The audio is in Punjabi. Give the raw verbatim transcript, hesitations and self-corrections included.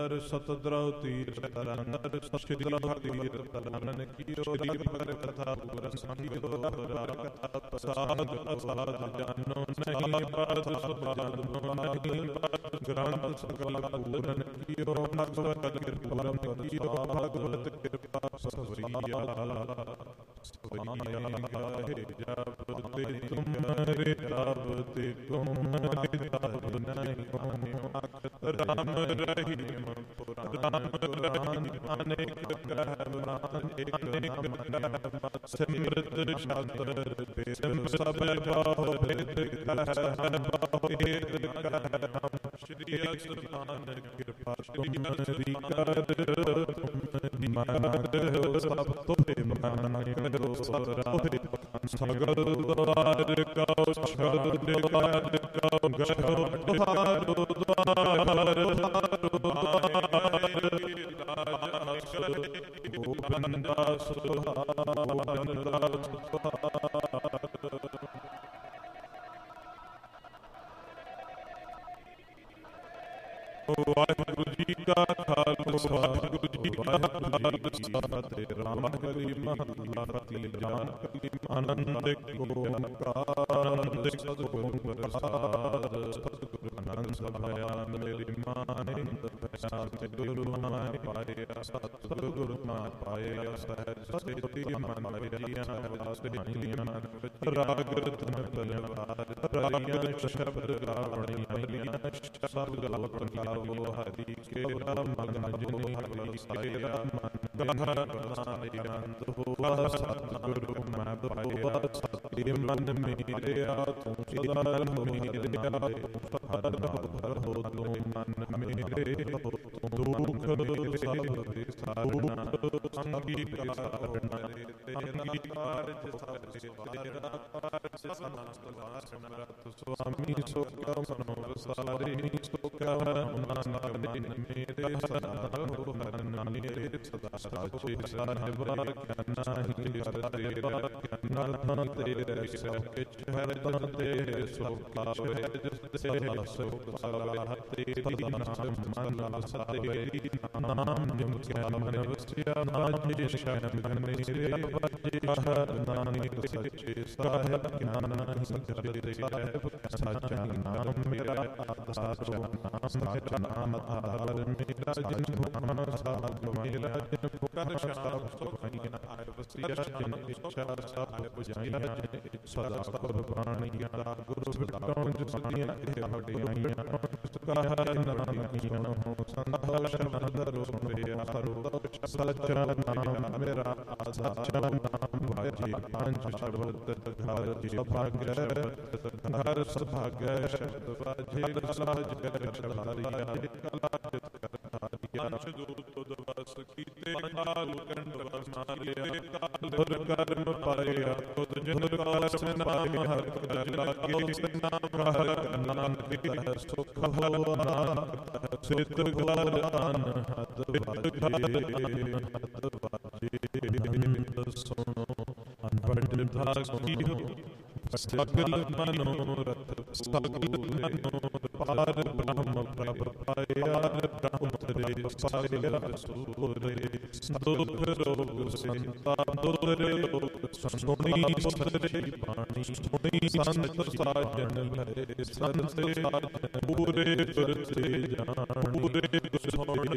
ਨਰ ਸਤਿਦ੍ਰਵ ਤੀਰ ਤਰਨ ਨਰ ਸਤਿਦ੍ਰਵ ਤੀਰ ਤਰਨ ਕੀਓ ਜੀ ਭਗਤ ਕਥਾ ਪੂਰ ਸੰਗਿਓ ਹਰ ਕਥਾ ਪ੍ਰਸਾਦ ਅਸਾਦ ਜਾਨੋ ਨਹੀਂ ਪਾਰਥ ਸਭ ਜਾਨੋ ਨਹੀਂ ਗ੍ਰੰਥ ਸਕਲ ਪੂਰਨ ਕੀਓ ਭਗਵਤ ਕਿਰਪਾ ਕੀਓ ਭਗਵਤ ਕਿਰਪਾ ਸਵਰੀਆ ਸਵਰੀਆ ਹੈ ਜਪ ਤੇ ਤੁਮਰੇ ਜਪ ਤੇ ਤੁਮਰੇ ਤਬ ਨਹੀਂ ਰਾਮ ਰਹੀਮ ਰਾਮ ਰਹੀਮ ਅਨੇਕ ਕਹਿ ਇੱਕ ਨਾਮ ਸਿਮਰਤ ਸ਼ਾਸਤਰ ਬੇਸਮ ਸਭ ਬਾਹੁ ਭੇਦ ਕਹਿ ਬਾਹੁ ਭੇਦ ਕਹਿ ਰਾਮ ਸ਼੍ਰੀ ਅਸਮਾਨ ਕਿਰਪਾ ਤੁਮਰੀ ਕਰ ਤੁਮ ਮਾਰ ਸਭ ਤੋਹੇ ਮਾਨ ਕਰੋ ਸਭ ਰਾਹੇ ਸਗਲ ਦੁਆਰ ਕਉ ਸਗਲ ਦੁਆਰ ਕਉ ਗਹਿ ਦੁਆਰ ਦੁਆਰ ਗੋਬਿੰਦਾ ਸੁਹਾਰ ਗੋਬਿੰਦਾ ਸੁਹਾਰ। ਵਾਹਿਗੁਰੂ ਜੀ ਕਾ ਖਾਲਸਾ ਵਾਹਿਗੁਰੂ ਜੀ ਕਾ ਖਾਲਸਾ ਫਤਿਹ। ਰਾਮ ਕਲੀ ਮਹੱਲਾ ਫਤਿਹ ਜਾਨ ਕਲੀ ਆਨੰਦ ਕੋ ਓੰਕਾਰ ਸਤਿਗੁਰੂ ਪ੍ਰਸਾਦ ਸਤਿਗੁਰੂ ਆਨੰਦ ਸਭਾਇਆ ਮੇਰੀ ਮਾਨਿ ਭਇਆ ਸਤਿਗੁਰੂ ਮਾਨਿ ਪਾਇਆ ਸਤਿਗੁਰੂ ਮਾਨਿ ਪਾਇਆ ਸਹਿਜ ਸੇਤੀ ਮਨ ਭਇਆ ਵਾਸਤੇ ਮਨ ਰਾਗ ਰਤਨ ਬਲਵਾਰ ਰਾਗਿਆ ਸ਼ਬਦ ਗਾਵਣੀ ਆਈਆਂ ਸਭ ਗਾਵਣੀ ਉਹ ਹਰੀ ਕੇ ਮਨ ਜੋ ਹਰੀ ਕੇ ਮਨ ਗਹਰ ਨਾਮੇ ਆਨੰਦ ਹੋਆ ਸਤਿਗੁਰੂ ਮੈਂ ਪਾਇਆ ਸਤਿ ਮਨ ਮੇਰੇ ਆ ਤੂੰ ਸਦਾ ਮੇਰੇ ਆ ਹਰ ਹਰ ਹੋ ਤੂੰ ਮਨ ਮੇਰੇ ਹੋ ਦੁਖ ਸਭ ਦੇ ਸਾਰਨਾ ਅੰਗੀਕਾਰ ਅੰਗੀਕਾਰ ਜਿਸ ਤੇਰਾ ਪਾਰ ਸਮਸਤ ਵਾਸਨਾ ਸੁਆਮੀ ਸੋ ਕਾ ਮਨੋ ਸਾਰੇ ਸੋ ਕਾ ਨਾਨਕ ਮੇਰੇ ਸਦਾ ਹੋ ਮਨ ਮੇਰੇ ਸਦਾ ਸਾਚੇ ਸਾਹਿਬ ਕਹਿਣਾ ਹੀ ਕਰਦੇ ਕਹਿਣਾ ਤੇਰੇ ਸੋ ਕਿਛ ਹੈ ਤਨ ਤੇਰੇ ਸੋ ਕਾ ਹੋਏ ਜਿਸ ਤੇ ਸੋ ਸਲਾਹ ਤੇਰੀ ਨਾਮ ਮਨ ਸਤਿ ਨਾਮ ਨਿਮ ਕਿਆ ਮਨ ਵਸਿਆ ਨਾਮ ਸ਼ਰਨ ਮੇਰੇ ਵਜੇ ਹਰ ਨਾਨਕ ਸੱਚੇ ਸਾਹਿਬ ਗਿਆਨ ਸਤਿ ਸਾਹਿਬ ਸੱਚਾ ਨਾਮ ਮੇਰਾ ਆਧਾਰ ਨਾਮ ਸੱਚਾ ਨਾਮ ਆਧਾਰ ਮੇਰਾ ਜਨ ਸਾਧ ਮੇਰਾ ਜਨ ਕਰ ਸ਼ਾਬ ਸੁਖਾਈਆਂ ਆਇ ਵਸਿਆ ਜਨ ਇੱਛਾ ਸਭ ਪੁਜਾਈਆਂ ਸਦਾ ਸਭ ਬਾਣੀਆਂ ਗੁਰੂ ਵਿਟਾਉਣ ਜਸਾਨੀਆਂ ਇਹ ਵਡਿਆਈਆਂ ਸੁਖਾਇ ਨਾਮੀਆਂ ਹੋ ਸੰਭਲ ਸ਼ਬਦ ਰੋਵੇ ਹਰੋ ਸੱਚਾ ਨਾਮ ਮੇਰਾ ਸੱਚਾ ਨਾਮ ਵਾਜੀ ਪੰਜ ਸ਼ਬਦ ਘਰ ਜੀ ਸੁਭਾਗੈ ਘਰ ਸੁਭਾਗੈ ਸ਼ਬਦ ਵਾਜੇ ਸਾਜ ਚੜਾਰੀਆ ਕਲਾ ਪੰਜ ਦੂਤ ਦਵਸ ਕੀਤੇ ਕਾਲ ਕੰਡ ਵਸਨਾਲੇ ਕਾਲ ਕਰਮ ਪਾਇਆ ਤੁਧ ਜਨ ਕਾ ਸਨਾਮ ਹਰ ਕਰ ਲਾਗੇ ਸਨਾਮ ਹਰ ਨਾਨਕ ਸੁਖ ਹੋ ਨਾਨਕ ਸਿੱਧ ਗਲ ਆਨ ਹੱਦ ਵਾਜੇ ਹੱਦ ਵਾਜੇ ਸੁਣੋ ਅਨਪੜ੍ਹ ਭਾਗੀਓ ਸਗਲ ਮਨੋਰਥ ਸਗਲ ਮਨੋਰਥ ਪਾਰ ਬ੍ਰਹਮ ਪ੍ਰਭ ਪਾਇਆ ਬ੍ਰਹਮ ਤਰੇ ਪਾਇਆ ਸੂਰੇ ਦੁਖ ਰੋਗ ਸੰਤਾਪ ਦੁਰ ਲੋਕ ਸੁਣੀ ਸਤਿ ਬਾਣੀ ਸੁਣੀ ਸੰਤ ਸਾਜਨ ਲਏ ਸੰਤ ਸਾਜਨ ਪੂਰੇ ਤੁਰਤੇ ਜਾਣ ਪੂਰੇ ਸੁਣੀ